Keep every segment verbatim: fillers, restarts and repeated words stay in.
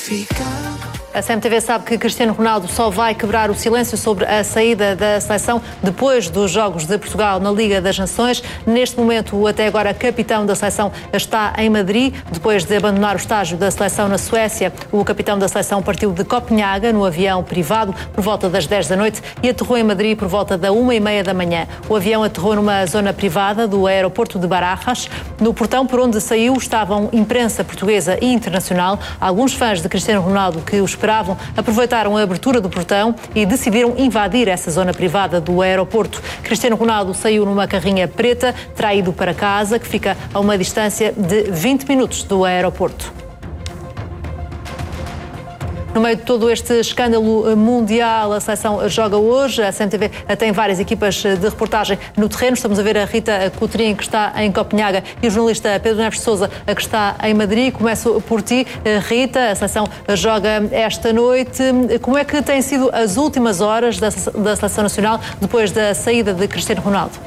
A C M T V sabe que Cristiano Ronaldo só vai quebrar o silêncio sobre a saída da seleção depois dos Jogos de Portugal na Liga das Nações. Neste momento, o até agora capitão da seleção está em Madrid. Depois de abandonar o estágio da seleção na Suécia, o capitão da seleção partiu de Copenhaga no avião privado por volta das dez da noite e aterrou em Madrid por volta da uma e meia da manhã. O avião aterrou numa zona privada do aeroporto de Barajas. No portão por onde saiu estavam imprensa portuguesa e internacional. Alguns fãs de Cristiano Ronaldo que os esperavam, aproveitaram a abertura do portão e decidiram invadir essa zona privada do aeroporto. Cristiano Ronaldo saiu numa carrinha preta, terá ido para casa, que fica a uma distância de vinte minutos do aeroporto. No meio de todo este escândalo mundial, a seleção joga hoje. A C M T V tem várias equipas de reportagem no terreno. Estamos a ver a Rita Coutrinho, que está em Copenhaga, e o jornalista Pedro Neves de Sousa, que está em Madrid. Começo por ti, Rita. A seleção joga esta noite. Como é que têm sido as últimas horas da seleção nacional depois da saída de Cristiano Ronaldo?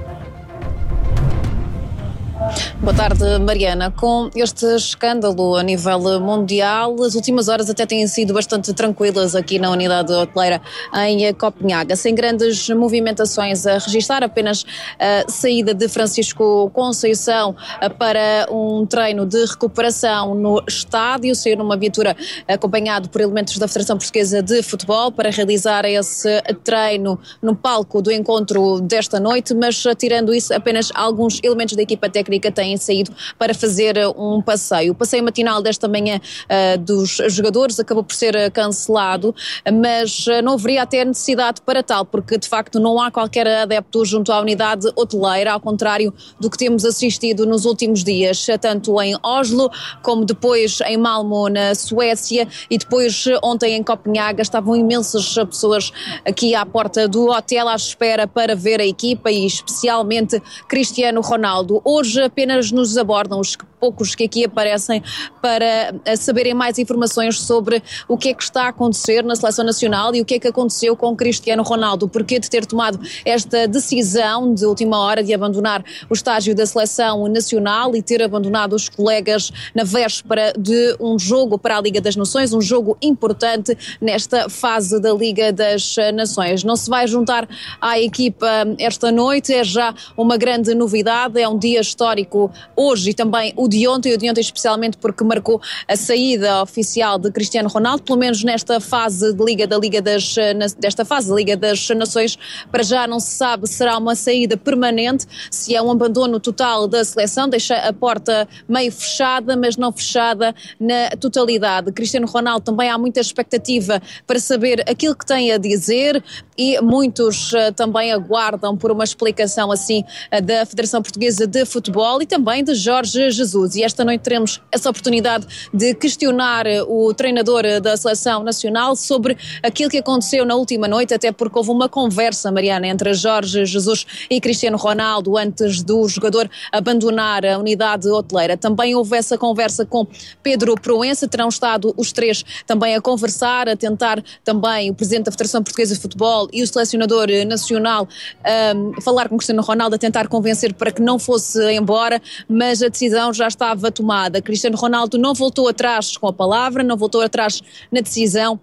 Boa tarde, Mariana. Com este escândalo a nível mundial, as últimas horas até têm sido bastante tranquilas aqui na unidade hoteleira em Copenhaga, sem grandes movimentações a registrar, apenas a saída de Francisco Conceição para um treino de recuperação no estádio, saiu numa viatura acompanhado por elementos da Federação Portuguesa de Futebol para realizar esse treino no palco do encontro desta noite, mas tirando isso, apenas alguns elementos da equipa técnica têm saído para fazer um passeio. O passeio matinal desta manhã uh, dos jogadores acabou por ser cancelado, mas uh, não haveria até necessidade para tal, porque de facto não há qualquer adepto junto à unidade hoteleira, ao contrário do que temos assistido nos últimos dias, tanto em Oslo como depois em Malmö, na Suécia, e depois ontem em Copenhaga estavam imensas pessoas aqui à porta do hotel à espera para ver a equipa e especialmente Cristiano Ronaldo. Hoje apenas nos abordam os poucos que aqui aparecem para saberem mais informações sobre o que é que está a acontecer na Seleção Nacional e o que é que aconteceu com Cristiano Ronaldo, porque de ter tomado esta decisão de última hora de abandonar o estágio da Seleção Nacional e ter abandonado os colegas na véspera de um jogo para a Liga das Nações, um jogo importante nesta fase da Liga das Nações. Não se vai juntar à equipa esta noite, é já uma grande novidade, é um dia histórico hoje e também o de ontem, o de ontem especialmente porque marcou a saída oficial de Cristiano Ronaldo, pelo menos nesta fase de Liga da Liga das, desta fase da Liga das Nações. Para já não se sabe se será uma saída permanente, se é um abandono total da seleção, deixa a porta meio fechada, mas não fechada na totalidade. Cristiano Ronaldo também há muita expectativa para saber aquilo que tem a dizer e muitos uh, também aguardam por uma explicação assim uh, da Federação Portuguesa de Futebol e também de Jorge Jesus. E esta noite teremos essa oportunidade de questionar o treinador da Seleção Nacional sobre aquilo que aconteceu na última noite, até porque houve uma conversa, Mariana, entre Jorge Jesus e Cristiano Ronaldo antes do jogador abandonar a unidade hoteleira. Também houve essa conversa com Pedro Proença, terão estado os três também a conversar, a tentar também o presidente da Federação Portuguesa de Futebol e o selecionador nacional um, falar com Cristiano Ronaldo, a tentar convencer para que não fosse embora, mas a decisão já estava tomada. Cristiano Ronaldo não voltou atrás com a palavra, não voltou atrás na decisão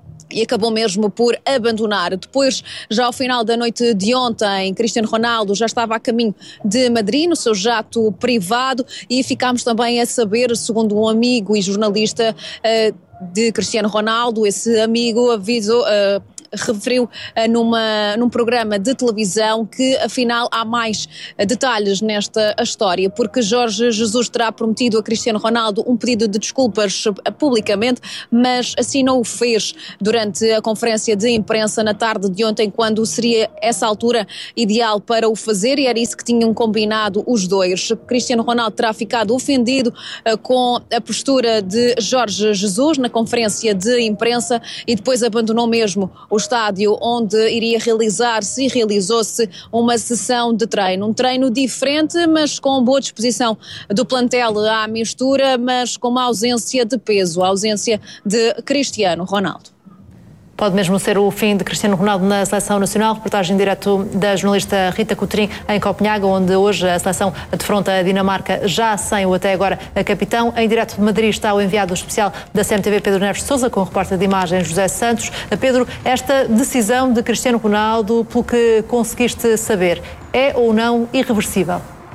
e acabou mesmo por abandonar. Depois, já ao final da noite de ontem, Cristiano Ronaldo já estava a caminho de Madrid, no seu jato privado, e ficámos também a saber, segundo um amigo e jornalista uh, de Cristiano Ronaldo, esse amigo avisou... Uh, referiu uh, numa, num programa de televisão que afinal há mais uh, detalhes nesta história, porque Jorge Jesus terá prometido a Cristiano Ronaldo um pedido de desculpas uh, publicamente, mas assim não o fez durante a conferência de imprensa na tarde de ontem, quando seria essa altura ideal para o fazer, e era isso que tinham combinado os dois. Cristiano Ronaldo terá ficado ofendido uh, com a postura de Jorge Jesus na conferência de imprensa e depois abandonou mesmo o estádio onde iria realizar-se e realizou-se uma sessão de treino. Um treino diferente, mas com boa disposição do plantel à mistura, mas com uma ausência de peso, a ausência de Cristiano Ronaldo. pode mesmo ser o fim de Cristiano Ronaldo na Seleção Nacional. Reportagem direto da jornalista Rita Coutrin em Copenhaga, onde hoje a seleção defronta a Dinamarca já sem o até agora a capitão. Em direto de Madrid está o enviado especial da C M T V, Pedro Neves de Sousa, com o repórter de imagem José Santos. Pedro, esta decisão de Cristiano Ronaldo, pelo que conseguiste saber, é ou não irreversível?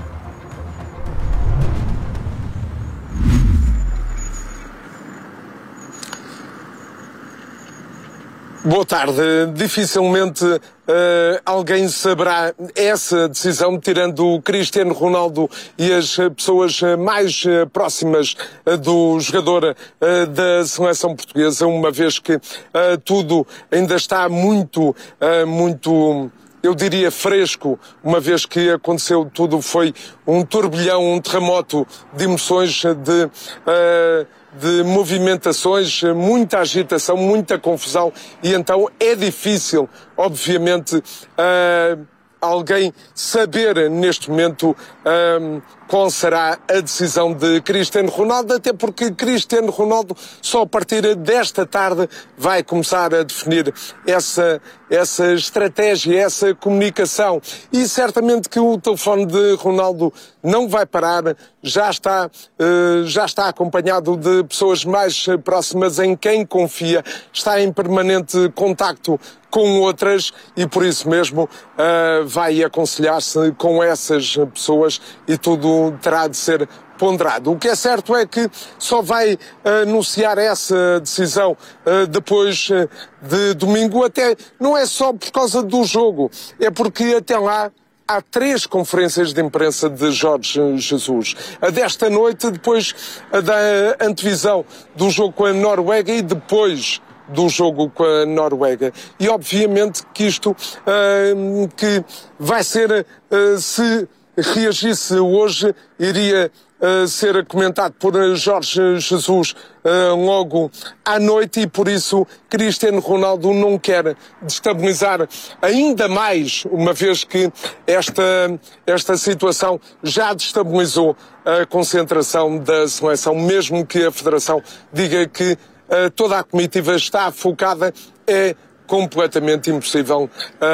Boa tarde. Dificilmente uh, alguém saberá essa decisão, tirando o Cristiano Ronaldo e as pessoas mais uh, próximas uh, do jogador uh, da seleção portuguesa, uma vez que uh, tudo ainda está muito, uh, muito... eu diria fresco, uma vez que aconteceu tudo, foi um turbilhão, um terremoto de emoções, de, uh, de movimentações, muita agitação, muita confusão, e então é difícil, obviamente, uh, alguém saber neste momento um, qual será a decisão de Cristiano Ronaldo, até porque Cristiano Ronaldo só a partir desta tarde vai começar a definir essa, essa estratégia, essa comunicação. E certamente que o telefone de Ronaldo não vai parar, já está, uh, já está acompanhado de pessoas mais próximas em quem confia, está em permanente contacto com outras e por isso mesmo uh, vai aconselhar-se com essas pessoas e tudo terá de ser ponderado. O que é certo é que só vai uh, anunciar essa decisão uh, depois uh, de domingo, até não é só por causa do jogo, é porque até lá há três conferências de imprensa de Jorge Jesus. A desta noite, depois a da antevisão do jogo com a Noruega e depois do jogo com a Noruega. E obviamente que isto uh, que vai ser, uh, se reagisse hoje, iria uh, ser comentado por Jorge Jesus uh, logo à noite, e por isso Cristiano Ronaldo não quer destabilizar ainda mais, uma vez que esta, esta situação já destabilizou a concentração da seleção, mesmo que a Federação diga que Uh, toda a comitiva está focada, é completamente impossível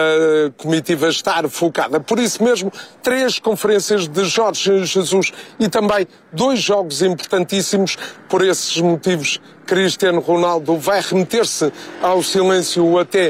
a comitiva estar focada. Por isso mesmo, três conferências de Jorge Jesus e também dois jogos importantíssimos. Por esses motivos, Cristiano Ronaldo vai remeter-se ao silêncio até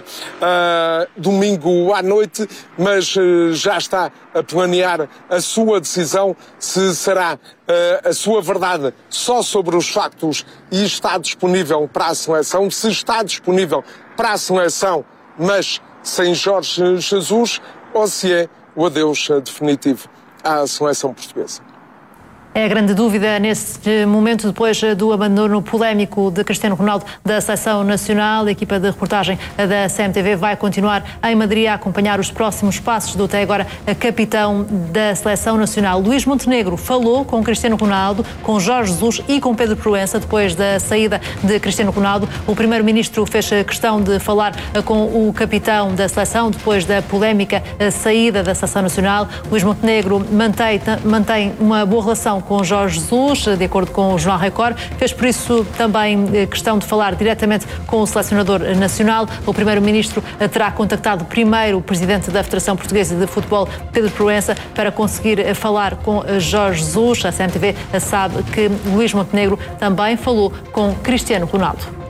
uh, domingo à noite, mas uh, já está a planear a sua decisão, se será uh, a sua verdade só sobre os factos e está disponível para a seleção, se está disponível para a seleção, mas sem Jorge Jesus, ou se é o adeus definitivo à seleção portuguesa. É a grande dúvida neste momento, depois do abandono polémico de Cristiano Ronaldo da Seleção Nacional. A equipa de reportagem da C M T V vai continuar em Madrid a acompanhar os próximos passos do até agora capitão da Seleção Nacional. Luís Montenegro falou com Cristiano Ronaldo, com Jorge Jesus e com Pedro Proença depois da saída de Cristiano Ronaldo. O primeiro-ministro fez questão de falar com o capitão da seleção depois da polémica saída da Seleção Nacional. Luís Montenegro mantém, mantém uma boa relação com Jorge Jesus, de acordo com o Jornal Record. Fez por isso também questão de falar diretamente com o selecionador nacional. O primeiro-ministro terá contactado primeiro o presidente da Federação Portuguesa de Futebol, Pedro Proença, para conseguir falar com Jorge Jesus. A C M T V sabe que Luís Montenegro também falou com Cristiano Ronaldo.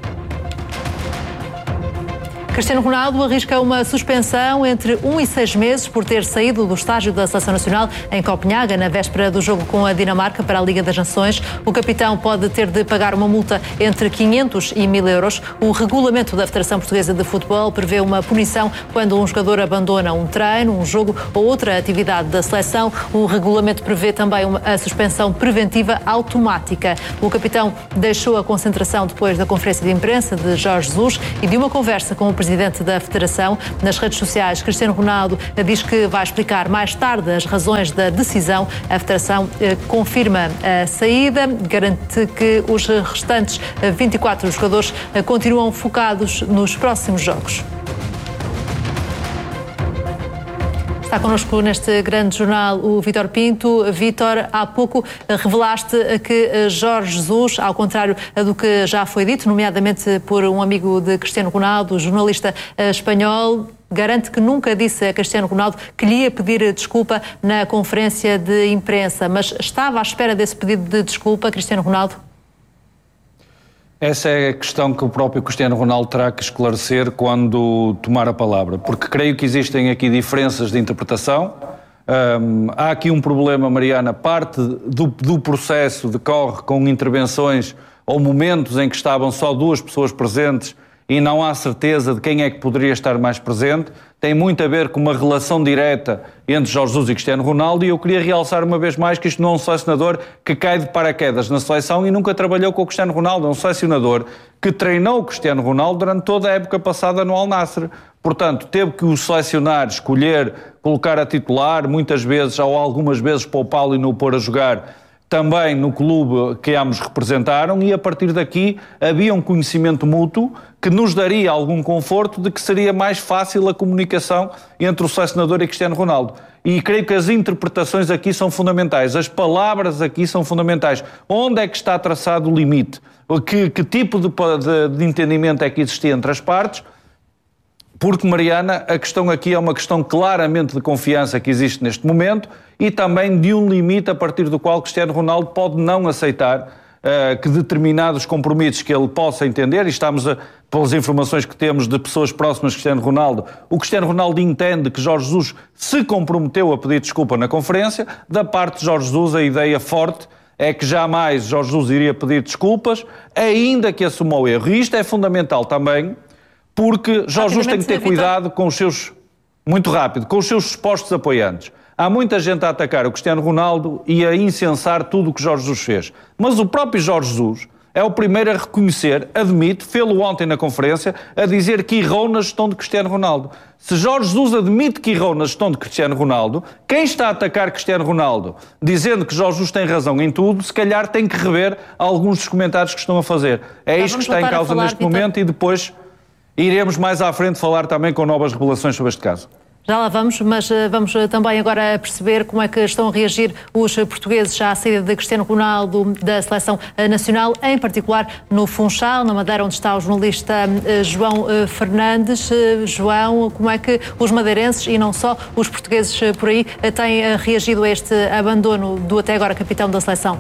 Cristiano Ronaldo arrisca uma suspensão entre um e seis meses por ter saído do estágio da Seleção Nacional em Copenhaga, na véspera do jogo com a Dinamarca para a Liga das Nações. O capitão pode ter de pagar uma multa entre quinhentos e mil euros. O regulamento da Federação Portuguesa de Futebol prevê uma punição quando um jogador abandona um treino, um jogo ou outra atividade da seleção. O regulamento prevê também uma, a suspensão preventiva automática. O capitão deixou a concentração depois da conferência de imprensa de Jorge Jesus e de uma conversa com o presidente da Federação. Nas redes sociais, Cristiano Ronaldo diz que vai explicar mais tarde as razões da decisão. A Federação eh, confirma a saída, garante que os restantes vinte e quatro jogadores eh, continuam focados nos próximos jogos. Está connosco neste grande jornal o Vítor Pinto. Vítor, há pouco revelaste que Jorge Jesus, ao contrário do que já foi dito, nomeadamente por um amigo de Cristiano Ronaldo, jornalista espanhol, garante que nunca disse a Cristiano Ronaldo que lhe ia pedir desculpa na conferência de imprensa. Mas estava à espera desse pedido de desculpa, Cristiano Ronaldo? Essa é a questão que o próprio Cristiano Ronaldo terá que esclarecer quando tomar a palavra, porque creio que existem aqui diferenças de interpretação. Um, há aqui um problema, Mariana, parte do, do processo decorre com intervenções ou momentos em que estavam só duas pessoas presentes e não há certeza de quem é que poderia estar mais presente. Tem muito a ver com uma relação direta entre Jorge Jesus e Cristiano Ronaldo, e eu queria realçar uma vez mais que isto não é um selecionador que cai de paraquedas na seleção e nunca trabalhou com o Cristiano Ronaldo. É um selecionador que treinou o Cristiano Ronaldo durante toda a época passada no Al Nassr. Portanto, teve que o selecionar, escolher, colocar a titular, muitas vezes ou algumas vezes poupá-lo e não o pôr a jogar também no clube que ambos representaram, e a partir daqui havia um conhecimento mútuo que nos daria algum conforto de que seria mais fácil a comunicação entre o selecionador e Cristiano Ronaldo. E creio que as interpretações aqui são fundamentais, as palavras aqui são fundamentais. Onde é que está traçado o limite? Que, que tipo de, de, de entendimento é que existia entre as partes? Porque, Mariana, a questão aqui é uma questão claramente de confiança que existe neste momento e também de um limite a partir do qual Cristiano Ronaldo pode não aceitar uh, que determinados compromissos que ele possa entender, e estamos, a, pelas informações que temos de pessoas próximas de Cristiano Ronaldo, o Cristiano Ronaldo entende que Jorge Jesus se comprometeu a pedir desculpa na conferência. Da parte de Jorge Jesus, a ideia forte é que jamais Jorge Jesus iria pedir desculpas, ainda que assuma o erro. E isto é fundamental também, porque Jorge Jesus tem que ter cuidado com os seus, muito rápido, com os seus supostos apoiantes. Há muita gente a atacar o Cristiano Ronaldo e a incensar tudo o que Jorge Jesus fez. Mas o próprio Jorge Jesus é o primeiro a reconhecer, admite, fê-lo ontem na conferência, a dizer que errou na gestão de Cristiano Ronaldo. Se Jorge Jesus admite que errou na gestão de Cristiano Ronaldo, quem está a atacar Cristiano Ronaldo, dizendo que Jorge Jesus tem razão em tudo, se calhar tem que rever alguns dos comentários que estão a fazer. É Já isto que está em causa falar, neste Vítor. momento, e depois iremos mais à frente falar também com novas revelações sobre este caso. Já lá vamos, mas uh, vamos uh, também agora perceber como é que estão a reagir os uh, portugueses à saída de Cristiano Ronaldo da seleção uh, nacional, em particular no Funchal, na Madeira, onde está o jornalista uh, João uh, Fernandes. Uh, João, como é que os madeirenses e não só os portugueses uh, por aí uh, têm uh, reagido a este abandono do até agora capitão da seleção?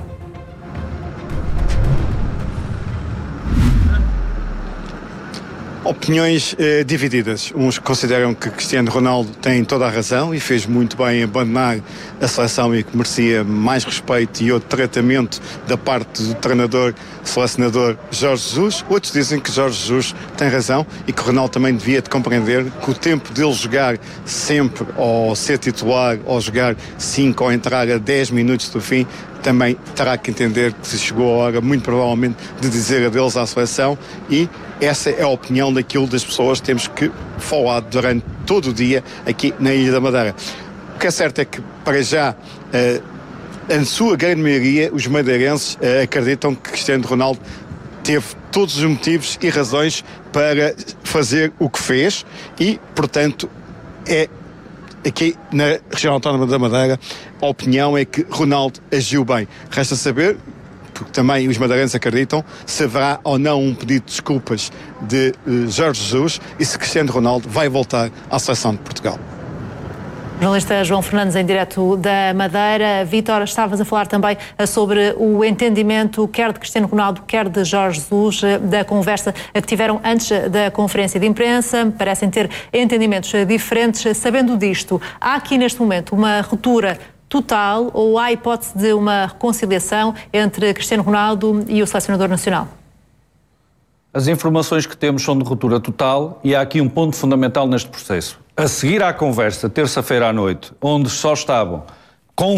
Opiniões eh, divididas. Uns consideram que Cristiano Ronaldo tem toda a razão e fez muito bem em abandonar a seleção e que merecia mais respeito e outro tratamento da parte do treinador, selecionador Jorge Jesus. Outros dizem que Jorge Jesus tem razão e que o Ronaldo também devia de compreender que o tempo dele jogar sempre, ou ser titular, ou jogar cinco, ou entrar a dez minutos do fim, também terá que entender que se chegou a hora, muito provavelmente, de dizer adeus à seleção, e essa é a opinião daquilo das pessoas que temos que falar durante todo o dia aqui na Ilha da Madeira. O que é certo é que, para já, a sua grande maioria, os madeirenses acreditam que Cristiano Ronaldo teve todos os motivos e razões para fazer o que fez e, portanto, é aqui na região autónoma da Madeira, a opinião é que Ronaldo agiu bem. Resta saber, porque também os madeirenses acreditam, se haverá ou não um pedido de desculpas de uh, Jorge Jesus e se Cristiano Ronaldo vai voltar à seleção de Portugal. Jornalista João Fernandes, em direto da Madeira. Vítor, estavas a falar também sobre o entendimento, quer de Cristiano Ronaldo, quer de Jorge Jesus, da conversa que tiveram antes da conferência de imprensa. Parecem ter entendimentos diferentes. Sabendo disto, há aqui neste momento uma ruptura total ou há hipótese de uma reconciliação entre Cristiano Ronaldo e o selecionador nacional? As informações que temos são de ruptura total e há aqui um ponto fundamental neste processo. A seguir à conversa, terça-feira à noite, onde só estavam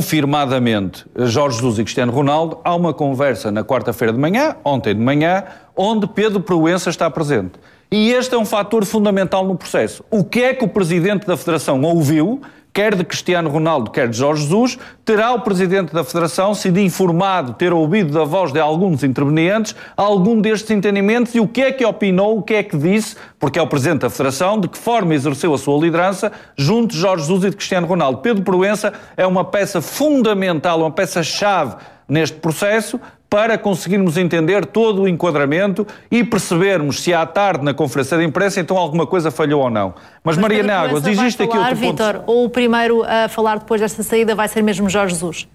confirmadamente Jorge Jesus e Cristiano Ronaldo, há uma conversa na quarta-feira de manhã, ontem de manhã, onde Pedro Proença está presente. E este é um fator fundamental no processo. O que é que o Presidente da Federação ouviu, quer de Cristiano Ronaldo, quer de Jorge Jesus? Terá o Presidente da Federação sido informado, ter ouvido da voz de alguns intervenientes algum destes entendimentos e o que é que opinou, o que é que disse, porque é o Presidente da Federação, de que forma exerceu a sua liderança junto de Jorge Jesus e de Cristiano Ronaldo. Pedro Proença é uma peça fundamental, uma peça-chave neste processo, para conseguirmos entender todo o enquadramento e percebermos se à tarde na conferência de imprensa então alguma coisa falhou ou não. Mas, Mas Mariana Águas, existe aqui outro ponto... Vítor, ou o primeiro a falar depois desta saída vai ser mesmo Jorge Jesus?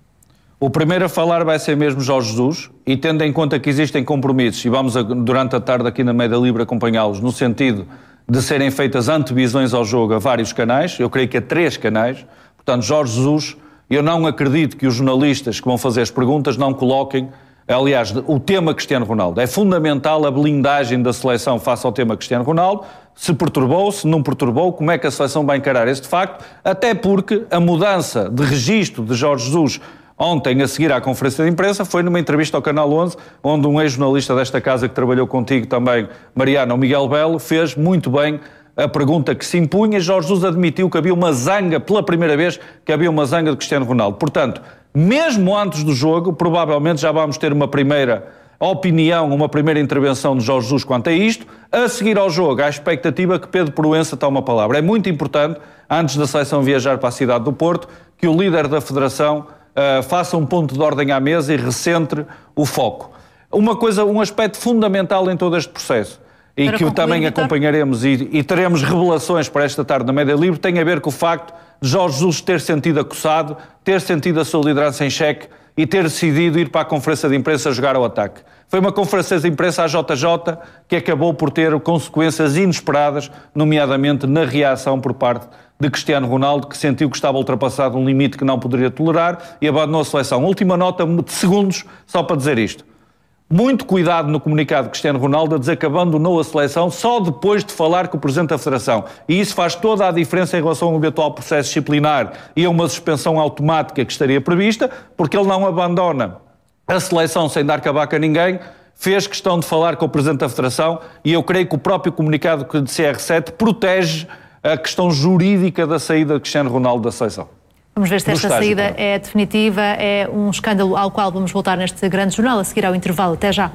O primeiro a falar vai ser mesmo Jorge Jesus, e tendo em conta que existem compromissos, e vamos durante a tarde aqui na Média Livre acompanhá-los, no sentido de serem feitas antevisões ao jogo a vários canais, eu creio que a três canais, portanto Jorge Jesus... Eu não acredito que os jornalistas que vão fazer as perguntas não coloquem, aliás, o tema Cristiano Ronaldo. É fundamental a blindagem da seleção face ao tema Cristiano Ronaldo. Se perturbou, se não perturbou, como é que a seleção vai encarar este facto? Até porque a mudança de registro de Jorge Jesus ontem, a seguir à conferência de imprensa, foi numa entrevista ao Canal onze, onde um ex-jornalista desta casa que trabalhou contigo também, Mariana, o Miguel Belo, fez muito bem a pergunta que se impunha. Jorge Jesus admitiu que havia uma zanga, pela primeira vez, que havia uma zanga de Cristiano Ronaldo. Portanto, mesmo antes do jogo, provavelmente já vamos ter uma primeira opinião, uma primeira intervenção de Jorge Jesus quanto a isto. A seguir ao jogo, há a expectativa que Pedro Proença tome a palavra. É muito importante, antes da seleção viajar para a cidade do Porto, que o líder da Federação uh, faça um ponto de ordem à mesa e recentre o foco. Uma coisa, um aspecto fundamental em todo este processo, e para que concluir, também Victor, acompanharemos e, e teremos revelações para esta tarde na Média Livre, tem a ver com o facto de Jorge Jesus ter sentido acossado, ter sentido a sua liderança em xeque e ter decidido ir para a conferência de imprensa jogar ao ataque. Foi uma conferência de imprensa à J J que acabou por ter consequências inesperadas, nomeadamente na reação por parte de Cristiano Ronaldo, que sentiu que estava ultrapassado um limite que não poderia tolerar e abandonou a seleção. Última nota de segundos, só para dizer isto. Muito cuidado no comunicado de Cristiano Ronaldo a dizer que abandonou a seleção só depois de falar com o Presidente da Federação. E isso faz toda a diferença em relação ao eventual processo disciplinar e a uma suspensão automática que estaria prevista, porque ele não abandona a seleção sem dar cabaca a ninguém, fez questão de falar com o Presidente da Federação e eu creio que o próprio comunicado de C R sete protege a questão jurídica da saída de Cristiano Ronaldo da seleção. Vamos ver se esta estágio, saída claro. é definitiva, é um escândalo ao qual vamos voltar neste grande jornal, a seguir ao intervalo. Até já.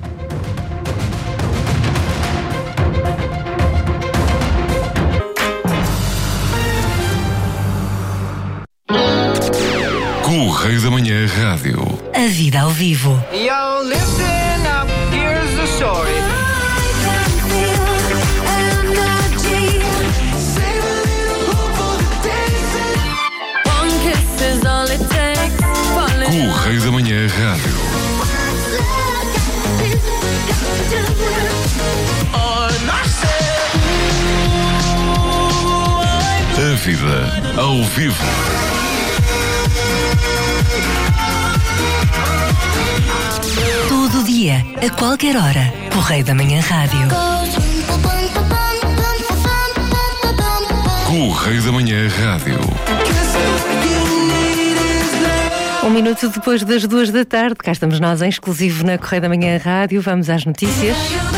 Correio da Manhã Rádio. A vida ao vivo. Yo, listen up, here's the story. Correio da Manhã Rádio. A vida ao vivo. Todo dia, a qualquer hora. Correio da Manhã Rádio. Correio da Manhã Rádio. Um minuto depois das duas da tarde, cá estamos nós em exclusivo na Correio da Manhã Rádio. Vamos às notícias.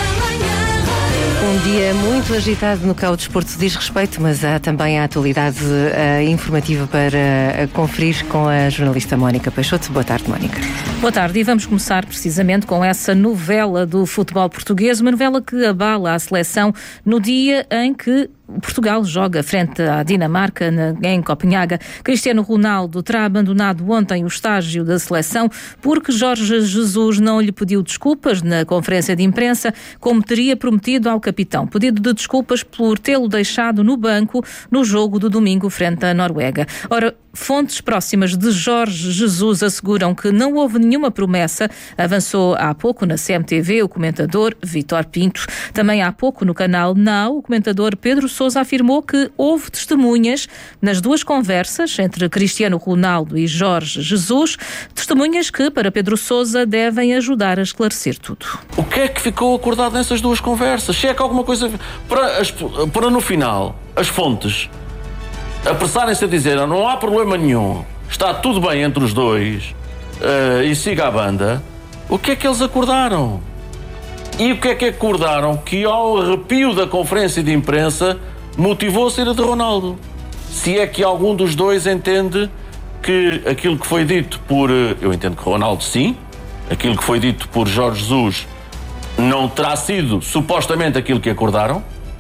Um dia muito agitado no que ao desporto diz respeito, mas há também a atualidade uh, informativa para uh, conferir com a jornalista Mónica Peixoto. Boa tarde, Mónica. Boa tarde, e vamos começar precisamente com essa novela do futebol português, uma novela que abala a seleção no dia em que Portugal joga frente à Dinamarca em Copenhaga. Cristiano Ronaldo terá abandonado ontem o estágio da seleção porque Jorge Jesus não lhe pediu desculpas na conferência de imprensa, como teria prometido ao capitão. Pedido de desculpas por tê-lo deixado no banco no jogo do domingo frente à Noruega. Ora, fontes próximas de Jorge Jesus asseguram que não houve nenhuma promessa. Avançou há pouco na C M T V o comentador Vítor Pinto. Também há pouco no canal Now, o comentador Pedro Sousa afirmou que houve testemunhas nas duas conversas entre Cristiano Ronaldo e Jorge Jesus, testemunhas que, para Pedro Sousa, devem ajudar a esclarecer tudo. O que é que ficou acordado nessas duas conversas? Se é que alguma coisa... Para, as, para no final, as fontes apressarem-se a dizer não há problema nenhum, está tudo bem entre os dois uh, e siga a banda, o que é que eles acordaram? E o que é que acordaram? Que ao arrepio da conferência de imprensa motivou a saída de Ronaldo. Se é que algum dos dois entende que aquilo que foi dito por... Eu entendo que Ronaldo sim. Aquilo que foi dito por Jorge Jesus não terá sido supostamente aquilo que acordaram.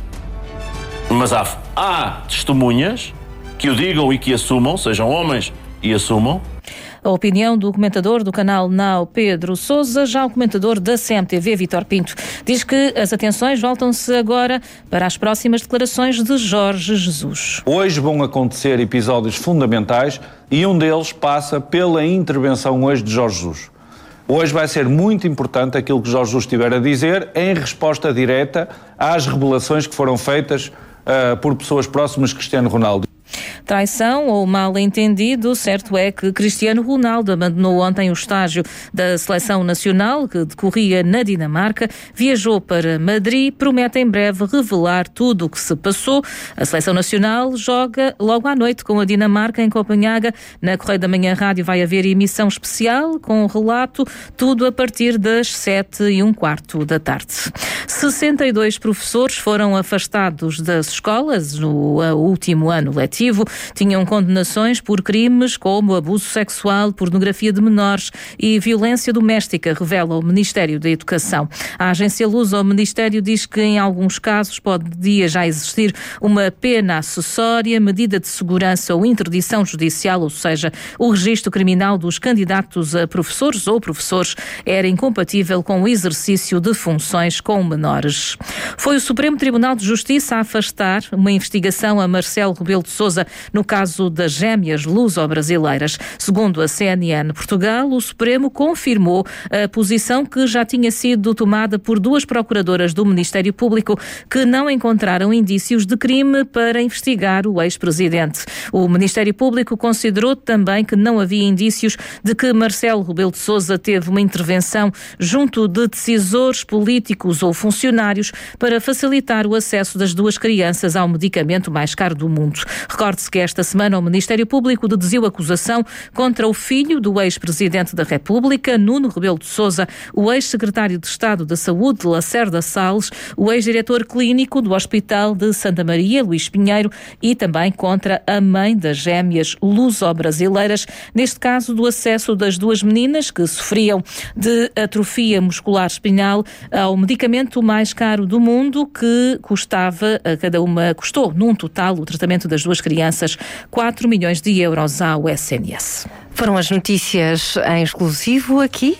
Mas há, há testemunhas que o digam e que assumam, sejam homens e assumam. A opinião do comentador do canal Now, Pedro Sousa. Já o comentador da C M T V, Vítor Pinto, diz que as atenções voltam-se agora para as próximas declarações de Jorge Jesus. Hoje vão acontecer episódios fundamentais e um deles passa pela intervenção hoje de Jorge Jesus. Hoje vai ser muito importante aquilo que Jorge Jesus tiver a dizer em resposta direta às revelações que foram feitas uh, por pessoas próximas de Cristiano Ronaldo. Traição ou mal-entendido, certo é que Cristiano Ronaldo abandonou ontem o estágio da Seleção Nacional, que decorria na Dinamarca, viajou para Madrid, promete em breve revelar tudo o que se passou. A Seleção Nacional joga logo à noite com a Dinamarca em Copenhaga. Na Correio da Manhã Rádio vai haver emissão especial com o relato, tudo a partir das sete e um quarto da tarde. sessenta e dois professores foram afastados das escolas no último ano letivo. Tinham condenações por crimes como abuso sexual, pornografia de menores e violência doméstica, revela o Ministério da Educação. A agência Lusa, o Ministério, diz que em alguns casos podia já existir uma pena acessória, medida de segurança ou interdição judicial, ou seja, o registro criminal dos candidatos a professores ou professores era incompatível com o exercício de funções com menores. Foi o Supremo Tribunal de Justiça a afastar uma investigação a Marcelo Rebelo de Sousa no caso das gêmeas luso-brasileiras. Segundo a C N N Portugal, o Supremo confirmou a posição que já tinha sido tomada por duas procuradoras do Ministério Público que não encontraram indícios de crime para investigar o ex-presidente. O Ministério Público considerou também que não havia indícios de que Marcelo Rebelo de Sousa teve uma intervenção junto de decisores políticos ou funcionários para facilitar o acesso das duas crianças ao medicamento mais caro do mundo. Recorde-se que esta semana o Ministério Público deduziu acusação contra o filho do ex-presidente da República, Nuno Rebelo de Sousa, o ex-secretário de Estado da Saúde, Lacerda Salles, o ex-diretor clínico do Hospital de Santa Maria, Luís Pinheiro, e também contra a mãe das gêmeas luso-brasileiras, neste caso do acesso das duas meninas que sofriam de atrofia muscular espinhal ao medicamento mais caro do mundo, que custava, a cada uma, custou num total o tratamento das duas crianças quatro milhões de euros ao S N S. Foram as notícias em exclusivo aqui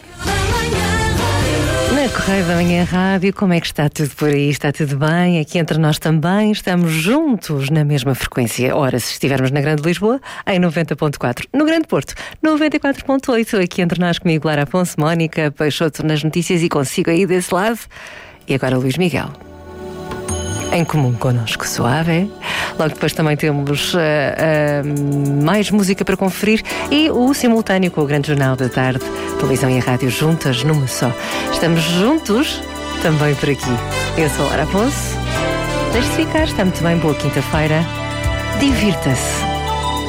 na Correio da Manhã Rádio. Como é que está tudo por aí? Está tudo bem? Aqui entre nós também estamos juntos na mesma frequência. Ora, se estivermos na Grande Lisboa, em noventa ponto quatro. No Grande Porto, noventa e quatro ponto oito. Aqui entre nós, comigo, Lara Afonso, Mónica Peixoto nas notícias e consigo aí desse lado. E agora Luís Miguel. Em comum connosco, suave. Logo depois também temos uh, uh, mais música para conferir e o simultâneo com o Grande Jornal da Tarde, televisão e a rádio juntas numa só. Estamos juntos também por aqui. Eu sou a Lara Afonso. Deixe-se ficar, está muito bem. Boa quinta-feira. Divirta-se.